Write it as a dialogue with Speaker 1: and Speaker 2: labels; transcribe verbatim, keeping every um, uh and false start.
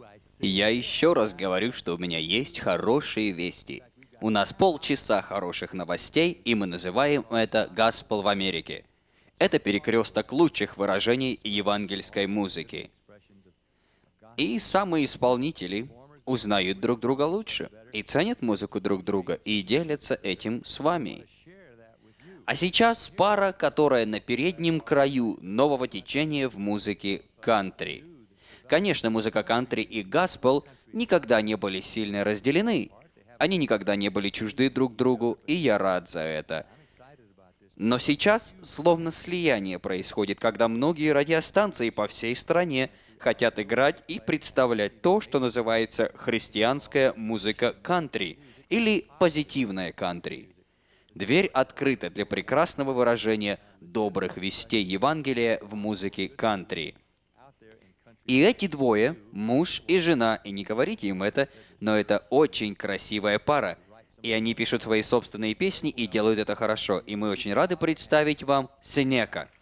Speaker 1: Я еще раз говорю, что у меня есть хорошие вести. У нас полчаса хороших новостей, и мы называем это «Gospel в Америке». Это перекресток лучших выражений евангельской музыки. И самые исполнители узнают друг друга лучше, и ценят музыку друг друга, и делятся этим с вами. А сейчас пара, которая на переднем краю нового течения в музыке кантри. Конечно, музыка кантри и госпел никогда не были сильно разделены. Они никогда не были чужды друг другу, и я рад за это. Но сейчас словно слияние происходит, когда многие радиостанции по всей стране хотят играть и представлять то, что называется христианская музыка кантри или позитивная кантри. Дверь открыта для прекрасного выражения добрых вестей Евангелия в музыке кантри. И эти двое, муж и жена, и не говорите им это, но это очень красивая пара. И они пишут свои собственные песни и делают это хорошо. И мы очень рады представить вам Сенека.